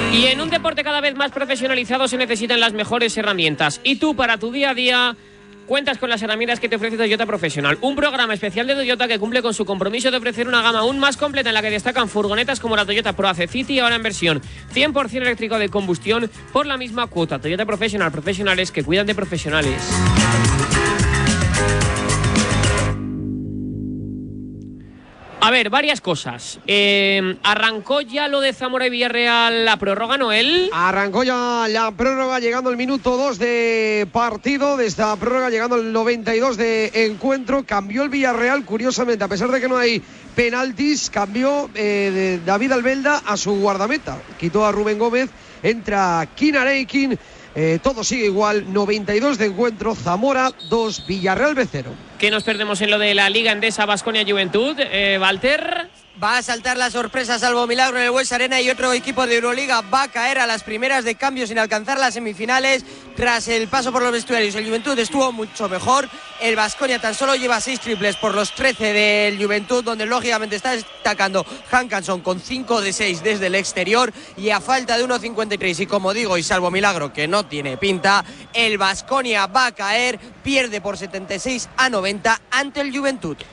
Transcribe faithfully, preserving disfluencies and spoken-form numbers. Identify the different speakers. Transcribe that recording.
Speaker 1: Y en un deporte cada vez más profesionalizado se necesitan las mejores herramientas. Y tú, para tu día a día, cuentas con las herramientas que te ofrece Toyota Professional, un programa especial de Toyota que cumple con su compromiso de ofrecer una gama aún más completa en la que destacan furgonetas como la Toyota Proace City, ahora en versión cien por ciento eléctrico de combustión por la misma cuota. Toyota Professional, profesionales que cuidan de profesionales. A ver, varias cosas. Eh, ¿Arrancó ya lo de Zamora y Villarreal la prórroga, Noel?
Speaker 2: Arrancó ya la prórroga, llegando al minuto dos de partido. De esta prórroga, llegando al noventa y dos de encuentro. Cambió el Villarreal, curiosamente, a pesar de que no hay penaltis, cambió eh, de David Albelda a su guardameta. Quitó a Rubén Gómez, entra Kinareikin. Eh, todo sigue igual, noventa y dos de encuentro, Zamora dos, Villarreal B cero.
Speaker 1: ¿Qué nos perdemos en lo de la Liga Endesa Baskonia Juventud, eh, Walter?
Speaker 3: Va a saltar la sorpresa, salvo milagro, en el Bues Arena, y otro equipo de Euroliga va a caer a las primeras de cambio sin alcanzar las semifinales tras el paso por los vestuarios. El Juventud estuvo mucho mejor, el Baskonia tan solo lleva seis triples por los trece del Juventud, donde lógicamente está destacando Hankinson con cinco de seis desde el exterior, y a falta de uno cincuenta y tres, y como digo, y salvo milagro que no tiene pinta, el Baskonia va a caer, pierde por setenta y seis a noventa ante el Juventud.